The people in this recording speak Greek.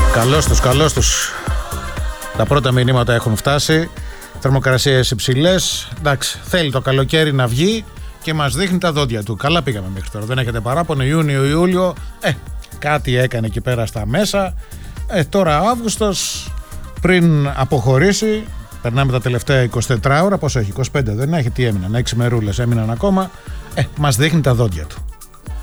Καλώς τους. Τα πρώτα μηνύματα έχουν φτάσει. Θερμοκρασίες υψηλές. Εντάξει, θέλει το καλοκαίρι να βγει και μας δείχνει τα δόντια του. Καλά πήγαμε μέχρι τώρα. Δεν έχετε παράπονο. Ιούνιο, Ιούλιο. Κάτι έκανε εκεί πέρα στα μέσα. Τώρα Αύγουστος, πριν αποχωρήσει, περνάμε τα τελευταία 24 ώρα. Πόσο έχει, 25 δεν έχει, τι έμειναν, 6 μερούλες έμειναν ακόμα. Μας δείχνει τα δόντια του.